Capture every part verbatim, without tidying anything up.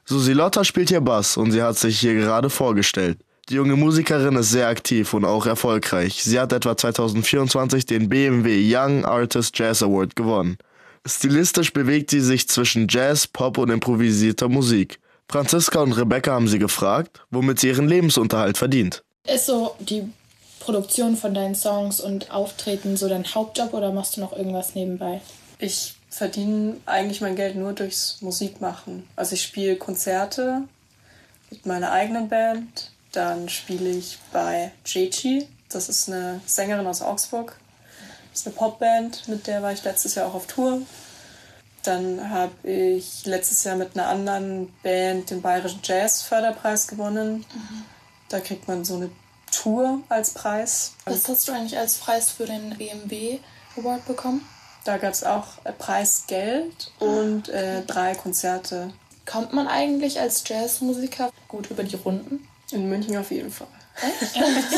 Susi Lotta spielt hier Bass und sie hat sich hier gerade vorgestellt. Die junge Musikerin ist sehr aktiv und auch erfolgreich. Sie hat etwa zweitausendvierundzwanzig den B M W Young Artist Jazz Award gewonnen. Stilistisch bewegt sie sich zwischen Jazz, Pop und improvisierter Musik. Franziska und Rebecca haben sie gefragt, womit sie ihren Lebensunterhalt verdient. Ist so die Produktion von deinen Songs und Auftreten so dein Hauptjob oder machst du noch irgendwas nebenbei? Ich verdiene eigentlich mein Geld nur durchs Musikmachen. Also ich spiele Konzerte mit meiner eigenen Band. Dann spiele ich bei Gigi, das ist eine Sängerin aus Augsburg. Das ist eine Popband, mit der war ich letztes Jahr auch auf Tour. Dann habe ich letztes Jahr mit einer anderen Band den Bayerischen Jazz-Förderpreis gewonnen. Mhm. Da kriegt man so eine Tour als Preis. Was hast du eigentlich als Preis für den B M W Award bekommen? Da gab es auch Preisgeld und äh, drei Konzerte. Kommt man eigentlich als Jazzmusiker gut über die Runden? In München auf jeden Fall. Echt?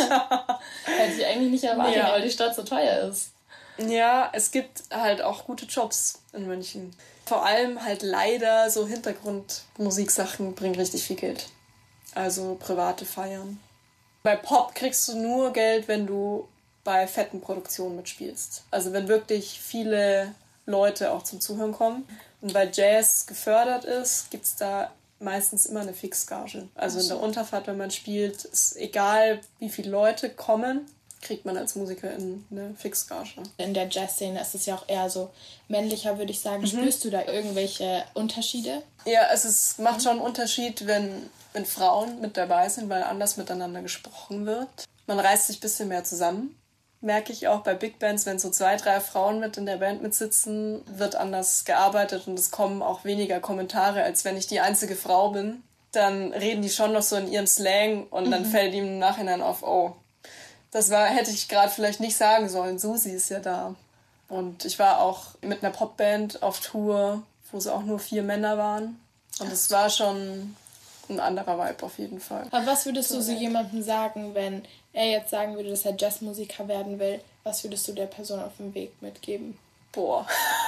Hätte ich eigentlich nicht erwartet, ja. Weil die Stadt so teuer ist. Ja, es gibt halt auch gute Jobs in München. Vor allem halt leider so Hintergrundmusiksachen bringen richtig viel Geld. Also private Feiern. Bei Pop kriegst du nur Geld, wenn du bei fetten Produktionen mitspielst. Also wenn wirklich viele Leute auch zum Zuhören kommen. Und weil Jazz gefördert ist, gibt es da meistens immer eine Fixgage. Also in der Unterfahrt, wenn man spielt, ist egal, wie viele Leute kommen, kriegt man als Musikerin eine Fixgage. In der Jazzszene ist es ja auch eher so männlicher, würde ich sagen. Mhm. Spürst du da irgendwelche Unterschiede? Ja, es ist, macht schon einen Unterschied, wenn, wenn Frauen mit dabei sind, weil anders miteinander gesprochen wird. Man reißt sich ein bisschen mehr zusammen. Merke ich auch bei Big Bands, wenn so zwei, drei Frauen mit in der Band mitsitzen, wird anders gearbeitet und es kommen auch weniger Kommentare, als wenn ich die einzige Frau bin. Dann reden die schon noch so in ihrem Slang und mhm. dann fällt ihm im Nachhinein auf, oh, das war, hätte ich gerade vielleicht nicht sagen sollen, Susi ist ja da. Und ich war auch mit einer Popband auf Tour, wo es auch nur vier Männer waren. Und es war schon ein anderer Vibe auf jeden Fall. Aber was würdest du so jemandem sagen, wenn er jetzt sagen würde, dass er Jazzmusiker werden will? Was würdest du der Person auf dem Weg mitgeben? Boah.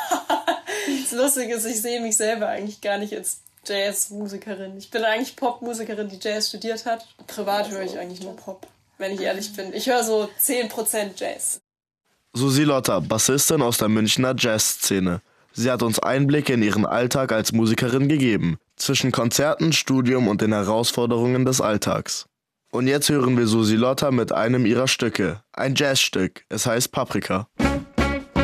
Das Lustige ist, ich sehe mich selber eigentlich gar nicht als Jazzmusikerin. Ich bin eigentlich Popmusikerin, die Jazz studiert hat. Privat höre ich eigentlich nur Pop, wenn ich ehrlich bin. Ich höre so zehn Prozent Jazz. Susi Lotta, Bassistin aus der Münchner Jazzszene. Sie hat uns Einblicke in ihren Alltag als Musikerin gegeben. Zwischen Konzerten, Studium und den Herausforderungen des Alltags. Und jetzt hören wir Susi Lotta mit einem ihrer Stücke. Ein Jazzstück. Es heißt Paprika.